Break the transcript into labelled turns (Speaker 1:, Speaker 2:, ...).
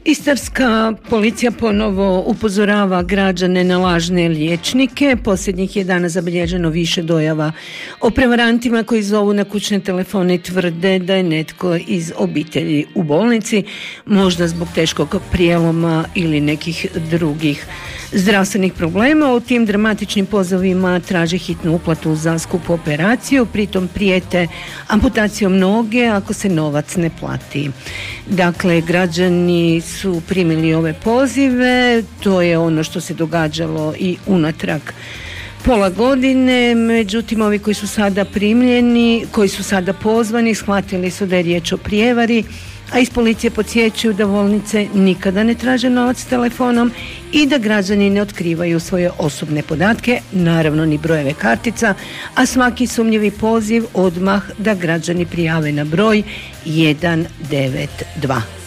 Speaker 1: Istarska policija ponovo upozorava građane na lažne liječnike. Posljednjih je dana zabilježeno više dojava o prevarantima koji zovu na kućne telefone i tvrde da je netko iz obitelji u bolnici, možda zbog teškog prijeloma ili nekih drugih zdravstvenih problema. U tim dramatičnim pozovima traže hitnu uplatu za skupu operaciju, pritom prijete amputacijom noge ako se novac ne plati. Dakle, građani su primili ove pozive, to je ono što se događalo i unatrag pola godine, međutim ovi koji su sada primljeni, koji su sada pozvani, shvatili su da je riječ o prijevari, a iz policije podsjećaju da bolnice nikada ne traže novac telefonom i da građani ne otkrivaju svoje osobne podatke, naravno ni brojeve kartica, a svaki sumnjivi poziv odmah da građani prijave na broj 192.